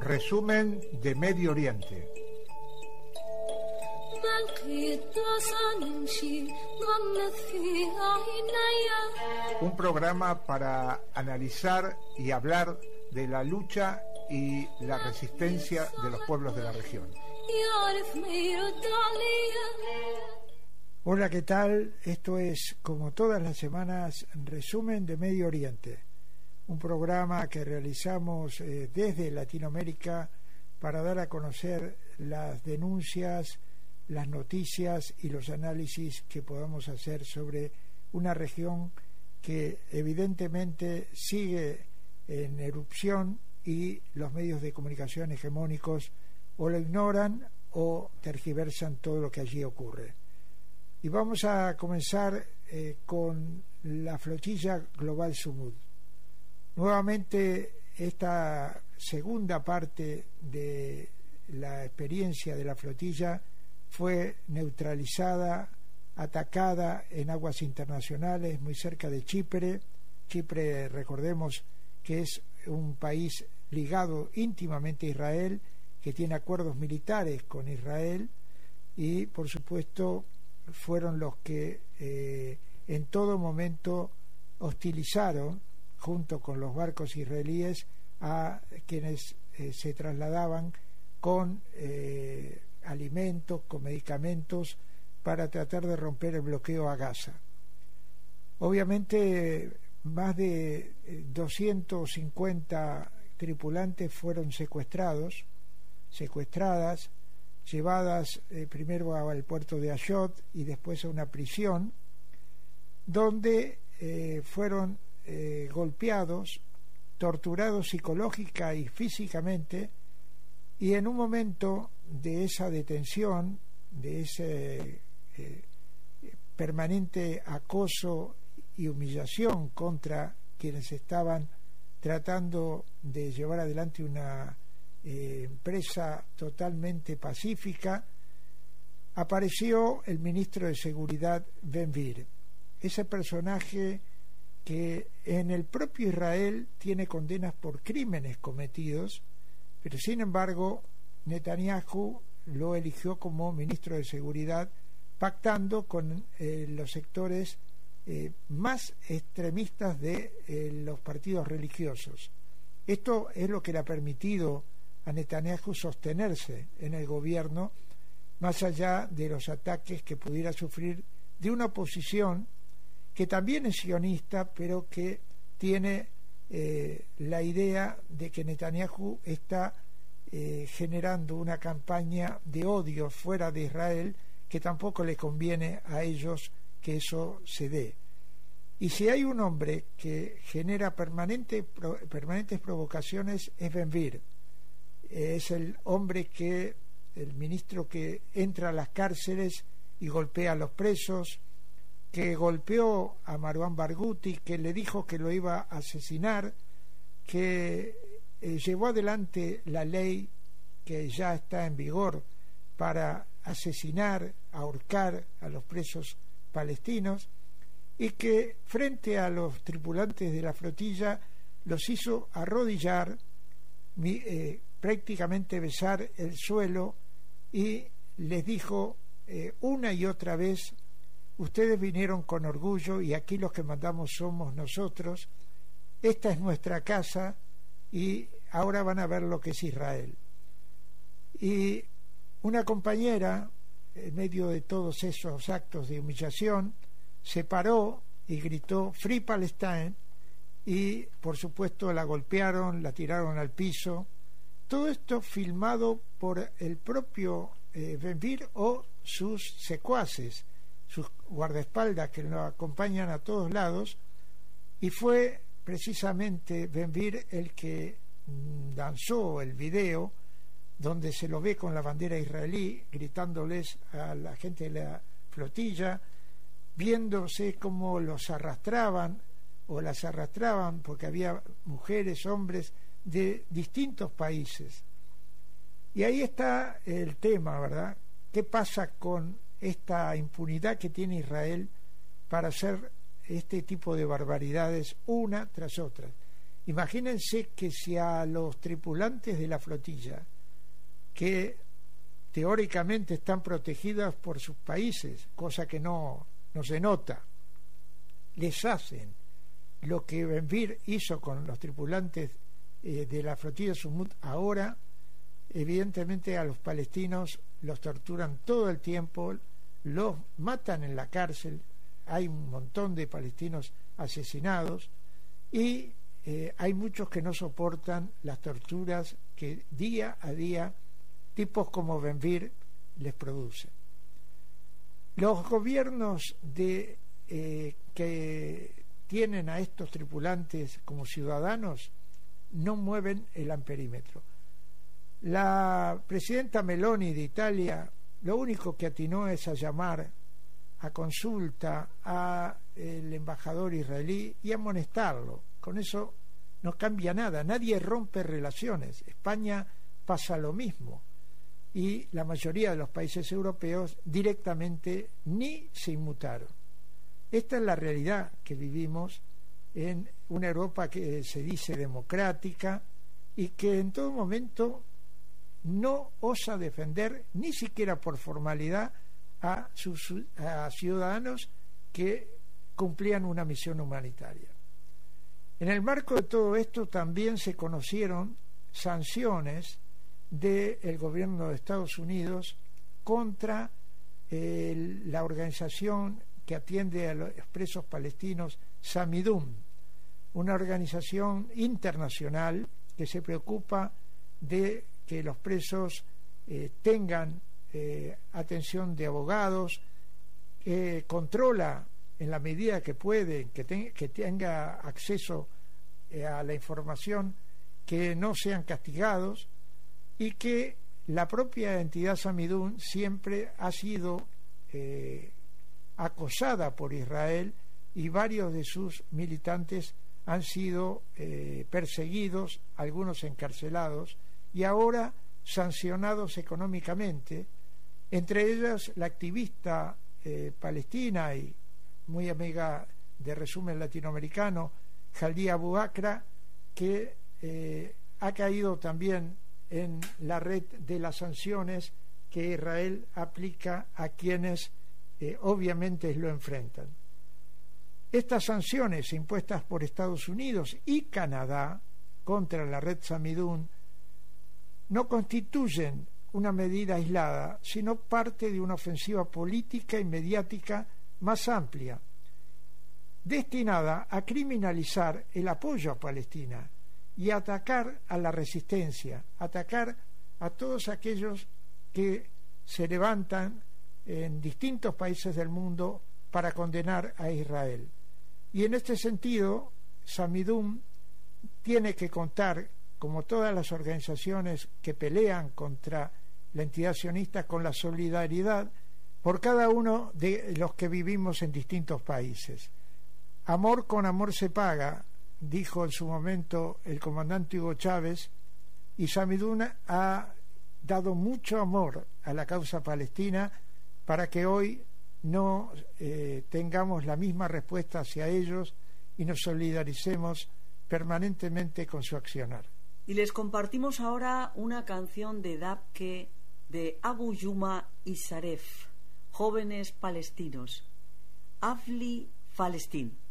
Resumen de Medio Oriente. Un programa para analizar y hablar de la lucha y la resistencia de los pueblos de la región. Hola, ¿qué tal? Esto es, como todas las semanas, Resumen de Medio Oriente, un programa que realizamos desde Latinoamérica para dar a conocer las denuncias, las noticias y los análisis que podamos hacer sobre una región que evidentemente sigue en erupción y los medios de comunicación hegemónicos o lo ignoran o tergiversan todo lo que allí ocurre. Y vamos a comenzar con la flotilla Global Sumud. Nuevamente, esta segunda parte de la experiencia de la flotilla fue neutralizada, atacada en aguas internacionales muy cerca de Chipre. Chipre, recordemos que es un país ligado íntimamente a Israel, que tiene acuerdos militares con Israel y, por supuesto, fueron los que en todo momento hostilizaron, junto con los barcos israelíes, a quienes se trasladaban con alimentos, con medicamentos, para tratar de romper el bloqueo a Gaza. Obviamente, más de 250 tripulantes fueron secuestradas, llevadas primero al puerto de Ashdod y después a una prisión, donde fueron golpeados, torturados psicológica y físicamente, y en un momento de esa detención, de ese permanente acoso y humillación contra quienes estaban tratando de llevar adelante una empresa totalmente pacífica, apareció el ministro de Seguridad Ben-Gvir, ese personaje que en el propio Israel tiene condenas por crímenes cometidos, pero sin embargo Netanyahu lo eligió como ministro de Seguridad, pactando con los sectores más extremistas de los partidos religiosos. Esto es lo que le ha permitido a Netanyahu sostenerse en el gobierno, más allá de los ataques que pudiera sufrir de una oposición que también es sionista, pero que tiene la idea de que Netanyahu está generando una campaña de odio fuera de Israel, que tampoco le conviene a ellos que eso se dé. Y si hay un hombre que genera permanentes provocaciones, es Ben-Gvir. Es el ministro que entra a las cárceles y golpea a los presos, que golpeó a Marwan Barghouti, que le dijo que lo iba a asesinar, que llevó adelante la ley que ya está en vigor para asesinar, ahorcar a los presos palestinos, y que frente a los tripulantes de la flotilla los hizo arrodillar, prácticamente besar el suelo, y les dijo una y otra vez: ustedes vinieron con orgullo y aquí los que mandamos somos nosotros, esta es nuestra casa y ahora van a ver lo que es Israel. Y una compañera, en medio de todos esos actos de humillación, se paró y gritó "Free Palestine", y por supuesto la golpearon, la tiraron al piso. Todo esto filmado por el propio Ben-Gvir o sus secuaces, sus guardaespaldas que lo acompañan a todos lados, y fue precisamente Ben-Gvir el que lanzó el video donde se lo ve con la bandera israelí gritándoles a la gente de la flotilla, viéndose cómo los arrastraban o las arrastraban, porque había mujeres, hombres de distintos países. Y ahí está el tema, ¿verdad? ¿Qué pasa con esta impunidad que tiene Israel para hacer este tipo de barbaridades una tras otra? Imagínense que si a los tripulantes de la flotilla, que teóricamente están protegidos por sus países, cosa que no se nota, les hacen lo que Ben-Gvir hizo con los tripulantes de la flotilla Sumut, ahora evidentemente a los palestinos los torturan todo el tiempo, los matan en la cárcel, hay un montón de palestinos asesinados y hay muchos que no soportan las torturas que día a día tipos como Ben-Gvir les producen. Los gobiernos que tienen a estos tripulantes como ciudadanos no mueven el amperímetro. La presidenta Meloni de Italia lo único que atinó es a llamar a consulta al embajador israelí y amonestarlo. Con eso no cambia nada, nadie rompe relaciones. España pasa lo mismo y la mayoría de los países europeos directamente ni se inmutaron. Esta es la realidad que vivimos en una Europa que se dice democrática y que en todo momento no osa defender ni siquiera por formalidad a ciudadanos que cumplían una misión humanitaria. En el marco de todo esto también se conocieron sanciones del gobierno de Estados Unidos contra la organización que atiende a los presos palestinos, Samidun, una organización internacional que se preocupa de que los presos tengan atención de abogados, controla en la medida que puede, que tenga acceso a la información, que no sean castigados, y que la propia entidad Samidun siempre ha sido acosada por Israel y varios de sus militantes han sido perseguidos, algunos encarcelados y ahora sancionados económicamente, entre ellas la activista palestina y muy amiga de Resumen Latinoamericano, Jalía Abu Akra, que ha caído también en la red de las sanciones que Israel aplica a quienes obviamente lo enfrentan. Estas sanciones impuestas por Estados Unidos y Canadá contra la red Samidun no constituyen una medida aislada, sino parte de una ofensiva política y mediática más amplia, destinada a criminalizar el apoyo a Palestina y a atacar a la resistencia, atacar a todos aquellos que se levantan en distintos países del mundo para condenar a Israel. Y en este sentido, Samidun tiene que contar, como todas las organizaciones que pelean contra la entidad sionista, con la solidaridad por cada uno de los que vivimos en distintos países. Amor con amor se paga, dijo en su momento el comandante Hugo Chávez, y Samidun ha dado mucho amor a la causa palestina para que hoy no tengamos la misma respuesta hacia ellos y nos solidaricemos permanentemente con su accionar. Y les compartimos ahora una canción de Dabke de Abu Yuma y Saref, jóvenes palestinos. Afli Palestín.